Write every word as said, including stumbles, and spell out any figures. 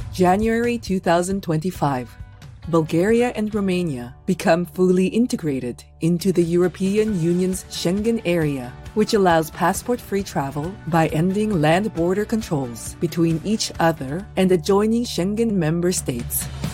January two thousand twenty-five, Bulgaria and Romania become fully integrated into the European Union's Schengen area, which allows passport-free travel by ending land border controls between each other and adjoining Schengen member states.